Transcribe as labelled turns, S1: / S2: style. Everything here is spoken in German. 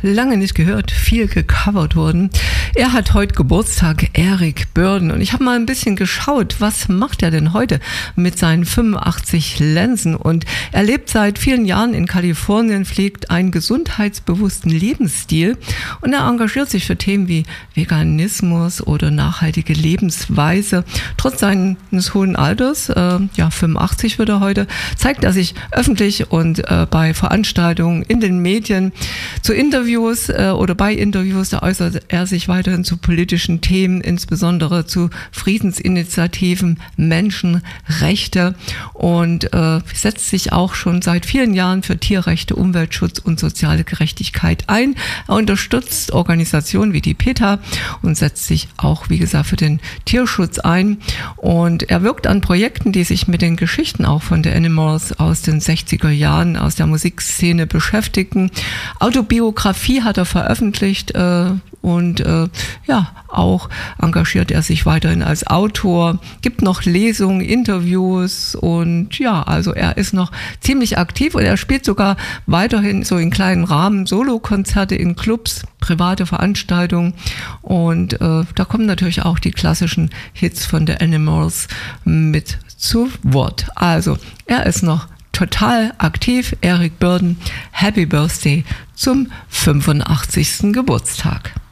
S1: lange nicht gehört, viel gecovert worden. Er hat heute Geburtstag, Eric Burdon. Und ich habe mal ein bisschen geschaut, was macht er denn heute mit seinen 85 Lenzen? Und er lebt seit vielen Jahren in Kalifornien, pflegt einen gesundheitsbewussten Lebensstil und er engagiert sich für Themen wie Veganismus oder nachhaltige Lebensweise. Trotz seines hohen Alters, 85 wird er heute, zeigt er sich öffentlich und bei Veranstaltungen, in den Medien, zu Interviews oder bei Interviews, da äußert er sich weiterhin zu politischen Themen, insbesondere zu Friedensinitiativen, Menschenrechte und setzt sich auch schon seit vielen Jahren für Tierrechte, Umweltschutz und soziale Gerechtigkeit ein. Er unterstützt Organisationen wie die PETA und setzt sich auch, wie gesagt, für den Tierschutz ein. Und er wirkt an Projekten, die sich mit den Geschichten auch von The Animals aus den 60er Jahren aus der Musikszene beschäftigen. Autobiografie hat er veröffentlicht und auch engagiert er sich weiterhin als Autor, gibt noch Lesungen, Interviews und also er ist noch ziemlich aktiv und er spielt sogar weiterhin so in kleinen Rahmen Solokonzerte in Clubs, private Veranstaltungen und da kommen natürlich auch die klassischen Hits von The Animals mit zu Wort. Also er ist noch total aktiv, Eric Burdon. Happy Birthday zum 85. Geburtstag.